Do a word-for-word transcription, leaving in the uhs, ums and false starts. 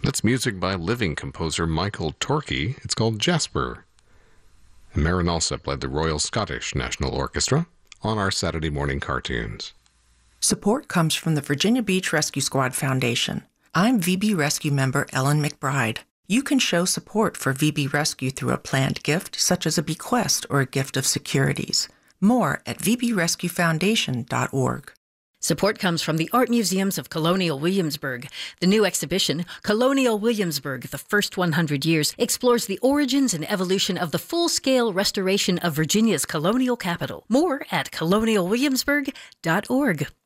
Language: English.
That's music by living composer Michael Torkey. It's called Jasper. And Marin Alsop led the Royal Scottish National Orchestra on our Saturday morning cartoons. Support comes from the Virginia Beach Rescue Squad Foundation. I'm V B Rescue member Ellen McBride. You can show support for V B Rescue through a planned gift, such as a bequest or a gift of securities. More at v b rescue foundation dot org. Support comes from the Art Museums of Colonial Williamsburg. The new exhibition, Colonial Williamsburg, the First one hundred Years, explores the origins and evolution of the full-scale restoration of Virginia's colonial capital. More at colonial williamsburg dot org.